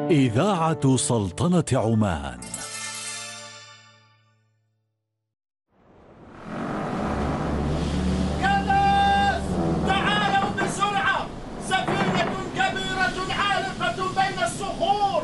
إذاعة سلطنة عمان. يا ناس تعالوا بسرعة، سفينة كبيرة عالقة بين الصخور.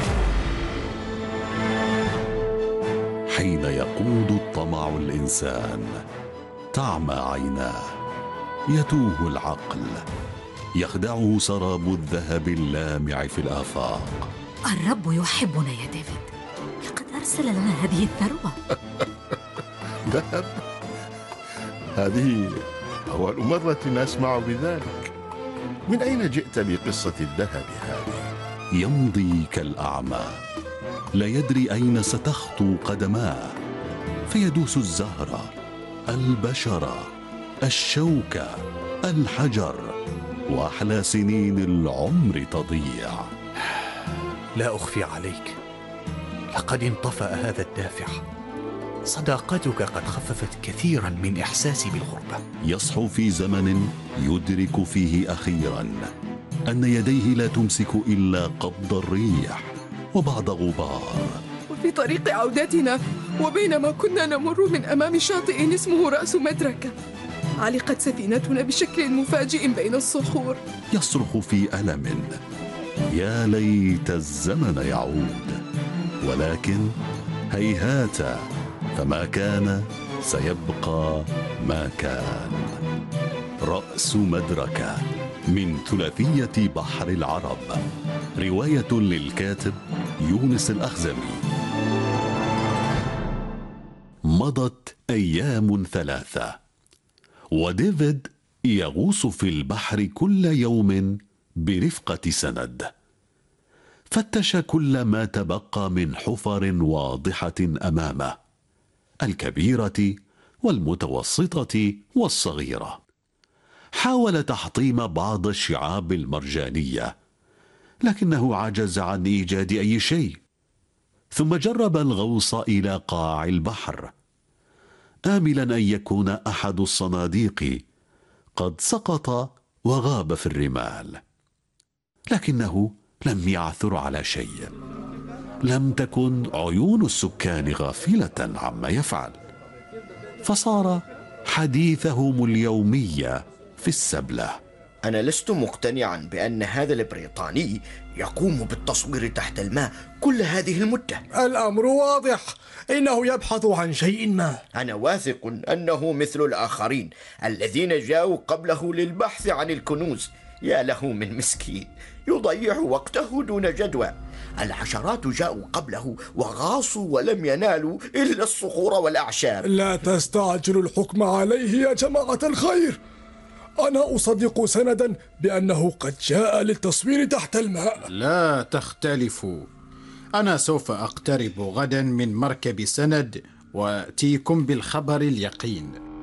حين يقود الطمع الإنسان تعمى عيناه، يتوه العقل، يخدعه سراب الذهب اللامع في الآفاق. الرب يحبنا يا ديفيد، لقد أرسل لنا هذه الثروة. ذهب؟ هذه أول مرة أسمع بذلك. من أين جئت بقصة الذهب هذه؟ يمضي كالأعمى، لا يدري أين ستخطو قدماه، فيدوس الزهرة، البشرة، الشوكة، الحجر، وأحلى سنين العمر تضيع. لا أخفي عليك، لقد انطفأ هذا الدافع. صداقتك قد خففت كثيرا من إحساسي بالغربة. يصحو في زمن يدرك فيه أخيرا أن يديه لا تمسك إلا قبض الريح وبعض غبار. وفي طريق عودتنا وبينما كنا نمر من أمام شاطئ اسمه رأس مدركة، علقت سفينتنا بشكل مفاجئ بين الصخور. يصرخ في ألم: يا ليت الزمن يعود، ولكن هيهات، فما كان سيبقى ما كان. رأس مدركة من ثلاثية بحر العرب، رواية للكاتب يونس الأخزمي. مضت أيام ثلاثة، وديفيد يغوص في البحر كل يوم برفقة سند. فتش كل ما تبقى من حفر واضحة أمامه، الكبيرة والمتوسطة والصغيرة. حاول تحطيم بعض الشعاب المرجانية، لكنه عجز عن إيجاد أي شيء. ثم جرب الغوص إلى قاع البحر، آملا أن يكون أحد الصناديق قد سقط وغاب في الرمال، لكنه لم يعثر على شيء. لم تكن عيون السكان غافلة عما يفعل، فصار حديثهم اليومي في السبلة. أنا لست مقتنعا بأن هذا البريطاني يقوم بالتصوير تحت الماء كل هذه المدة. الأمر واضح، إنه يبحث عن شيء ما. أنا واثق أنه مثل الآخرين الذين جاءوا قبله للبحث عن الكنوز. يا له من مسكين يضيع وقته دون جدوى. العشرات جاءوا قبله وغاصوا ولم ينالوا إلا الصخور والأعشاب. لا تستعجلوا الحكم عليه يا جماعة الخير. أنا أصدق سندا بأنه قد جاء للتصوير تحت الماء. لا تختلفوا، أنا سوف أقترب غدا من مركب سند وأتيكم بالخبر اليقين.